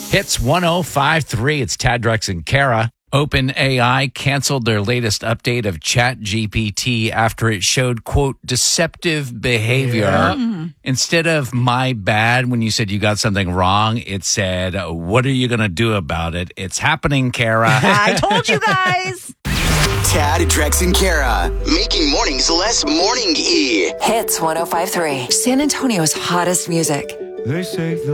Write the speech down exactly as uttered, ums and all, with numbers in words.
Hits one oh five point three. It's Tad, Drex, and Kara. OpenAI canceled their latest update of ChatGPT after it showed, quote, deceptive behavior. Yeah. Instead of my bad when you said you got something wrong, it said, what are you going to do about it? It's happening, Kara. I told you guys. Tad, Drex, and Kara, making mornings less morning-y. Hits one oh five point three. San Antonio's hottest music. They say the